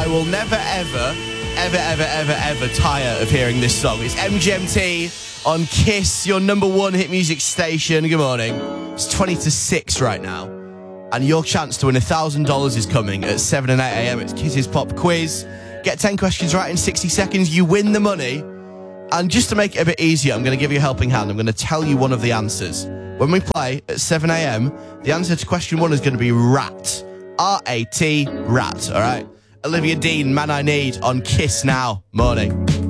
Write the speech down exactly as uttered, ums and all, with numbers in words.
I will never, ever, ever, ever, ever, ever tire of hearing this song. It's M G M T on Kiss, your number one hit music station. Good morning. It's twenty to six right now. And your chance to win one thousand dollars is coming at seven and eight a.m. It's Kiss's Pop Quiz. Get ten questions right in sixty seconds. You win the money. And just to make it a bit easier, I'm going to give you a helping hand. I'm going to tell you one of the answers. When we play at seven a.m, the answer to question one is going to be rat. R A T, rat, all right? Olivia Dean, Man I Need, on Kiss now. Morning.